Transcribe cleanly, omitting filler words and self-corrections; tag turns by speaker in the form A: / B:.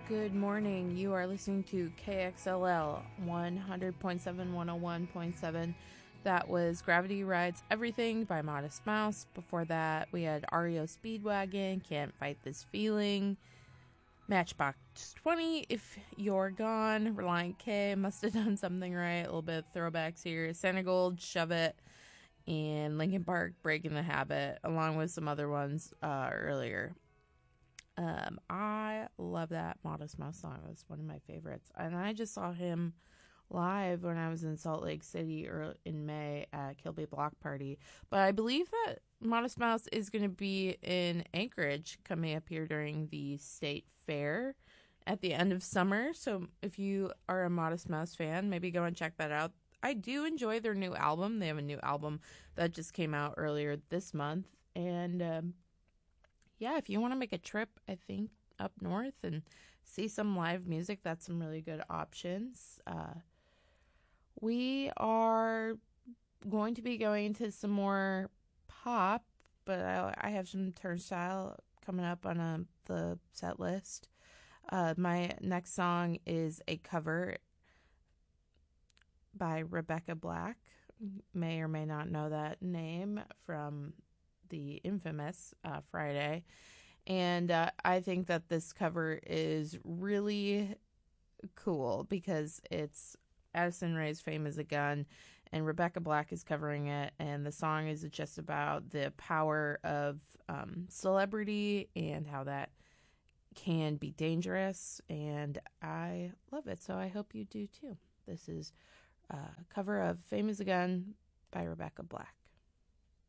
A: Good morning. You are listening to KXLL 100.7, 101.7. That was Gravity Rides Everything by Modest Mouse. Before that, we had REO Speedwagon, Can't Fight This Feeling. Matchbox 20, If You're Gone. Reliant K, Must Have Done Something Right. A little bit of throwbacks here. Santa Gold, Shove It. And Linkin Park, Breaking the Habit, along with some other ones earlier. I love that Modest Mouse song. It was one of my favorites. And I just saw him live when I was in Salt Lake City in May at Kilby Block Party. But I believe that Modest Mouse is going to be in Anchorage coming up here during the state fair at the end of summer. So if you are a Modest Mouse fan, maybe go and check that out. I do enjoy their new album. They have a new album that just came out earlier this month. And yeah, if you want to make a trip, I think, up north and see some live music, that's some really good options. We are going to be going to some more pop, but I have some Turnstile coming up on the set list. My next song is a cover by Rebecca Black. May or may not know that name from the infamous Friday. And I think that this cover is really cool because it's Addison Rae's Fame is a Gun, and Rebecca Black is covering it. And the song is just about the power of celebrity and how that can be dangerous. And I love it, so I hope you do too. This is a cover of Fame is a Gun by Rebecca Black.